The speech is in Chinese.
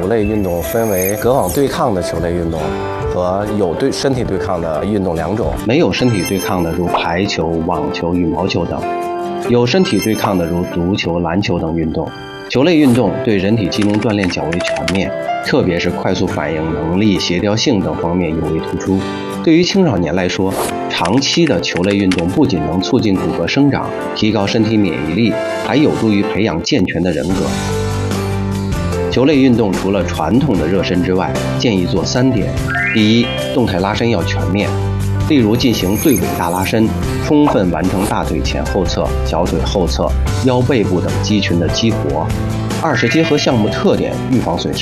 球类运动分为隔网对抗的球类运动和有身体对抗的运动两种。 没有身体对抗的如排球、网球、羽毛球等，有身体对抗的如足球、篮球等运动。球类运动对人体机能锻炼较为全面，特别是快速反应能力、协调性等方面尤为突出。对于青少年来说，长期的球类运动不仅能促进骨骼生长，提高身体免疫力，还有助于培养健全的人格。球类运动除了传统的热身之外，建议做3点：第一，动态拉伸要全面，例如进行对尾大拉伸，充分完成大腿前后侧、小腿后侧、腰背部等肌群的激活。二是结合项目特点，预防损伤。